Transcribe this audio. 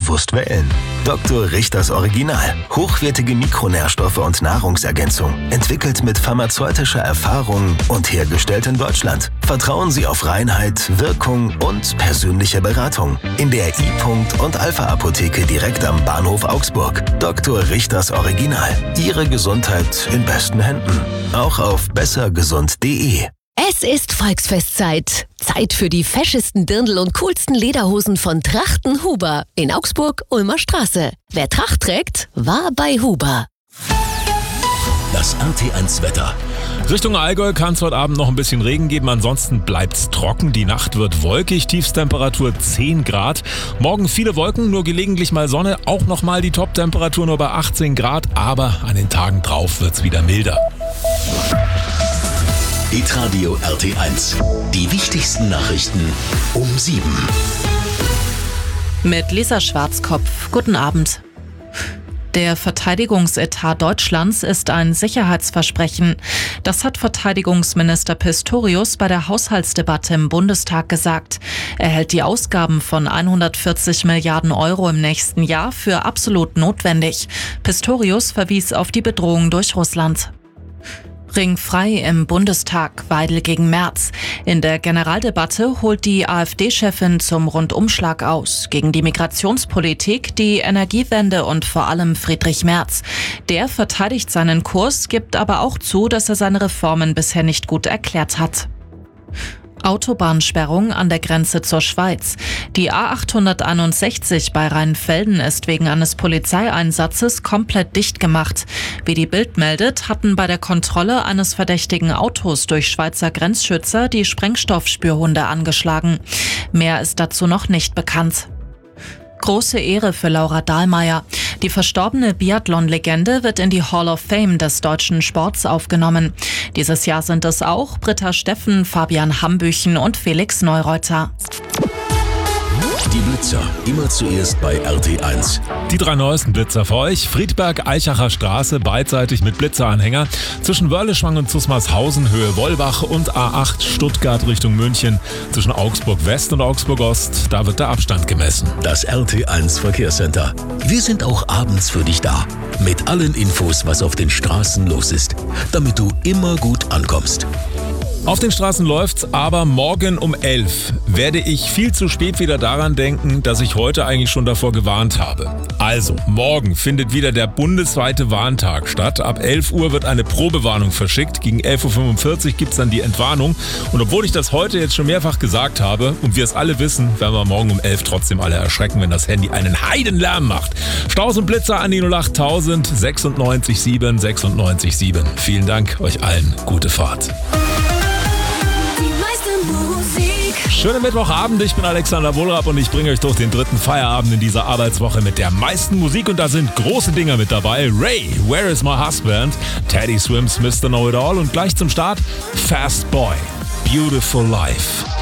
bewusst wählen. Dr. Richters Original. Hochwertige Mikronährstoffe und Nahrungsergänzung. Entwickelt mit pharmazeutischer Erfahrung und hergestellt in Deutschland. Vertrauen Sie auf Reinheit, Wirkung und persönliche Beratung. In der I. und Alpha-Apotheke direkt am Bahnhof Augsburg. Dr. Richters Original. Ihre Gesundheit in besten Händen. Auch auf bessergesund.de. Es ist Volksfestzeit. Zeit für die feschesten Dirndl und coolsten Lederhosen von Trachten Huber in Augsburg, Ulmer Straße. Wer Tracht trägt, war bei Huber. Das RT1 Wetter. Richtung Allgäu kann es heute Abend noch ein bisschen Regen geben, ansonsten bleibt's trocken. Die Nacht wird wolkig, Tiefstemperatur 10 Grad. Morgen viele Wolken, nur gelegentlich mal Sonne, auch nochmal die Toptemperatur nur bei 18 Grad, aber an den Tagen drauf wird's wieder milder. Hitradio RT1. Die wichtigsten Nachrichten um 7. Mit Lisa Schwarzkopf. Guten Abend. Der Verteidigungsetat Deutschlands ist ein Sicherheitsversprechen. Das hat Verteidigungsminister Pistorius bei der Haushaltsdebatte im Bundestag gesagt. Er hält die Ausgaben von 140 Milliarden Euro im nächsten Jahr für absolut notwendig. Pistorius verwies auf die Bedrohung durch Russland. Ringfrei im Bundestag, Weidel gegen Merz. In der Generaldebatte holt die AfD-Chefin zum Rundumschlag aus. Gegen die Migrationspolitik, die Energiewende und vor allem Friedrich Merz. Der verteidigt seinen Kurs, gibt aber auch zu, dass er seine Reformen bisher nicht gut erklärt hat. Autobahnsperrung an der Grenze zur Schweiz. Die A861 bei Rheinfelden ist wegen eines Polizeieinsatzes komplett dicht gemacht. Wie die Bild meldet, hatten bei der Kontrolle eines verdächtigen Autos durch Schweizer Grenzschützer die Sprengstoffspürhunde angeschlagen. Mehr ist dazu noch nicht bekannt. Große Ehre für Laura Dahlmeier. Die verstorbene Biathlon-Legende wird in die Hall of Fame des deutschen Sports aufgenommen. Dieses Jahr sind es auch Britta Steffen, Fabian Hambüchen und Felix Neureuter. Die Blitzer, immer zuerst bei RT1. Die 3 neuesten Blitzer für euch. Friedberg-Eichacher Straße, beidseitig mit Blitzeranhänger. Zwischen Wörleschwang und Zusmarshausen, Höhe Wollbach und A8 Stuttgart Richtung München. Zwischen Augsburg West und Augsburg Ost, da wird der Abstand gemessen. Das RT1 Verkehrscenter. Wir sind auch abends für dich da. Mit allen Infos, was auf den Straßen los ist. Damit du immer gut ankommst. Auf den Straßen läuft's, aber morgen um 11 werde ich viel zu spät wieder daran denken, dass ich heute eigentlich schon davor gewarnt habe. Also, morgen findet wieder der bundesweite Warntag statt. Ab 11 Uhr wird eine Probewarnung verschickt. Gegen 11.45 Uhr gibt's dann die Entwarnung. Und obwohl ich das heute jetzt schon mehrfach gesagt habe und wir es alle wissen, werden wir morgen um 11 trotzdem alle erschrecken, wenn das Handy einen Heidenlärm macht. Staus und Blitzer an die 08000 96 7 96 7. Vielen Dank euch allen. Gute Fahrt. Schönen Mittwochabend, ich bin Alexander Wohlrab und ich bringe euch durch den 3. Feierabend in dieser Arbeitswoche mit der meisten Musik und da sind große Dinger mit dabei. Ray, Where is my husband? Teddy Swims, Mr. Know-It-All und gleich zum Start Fast Boy, Beautiful Life.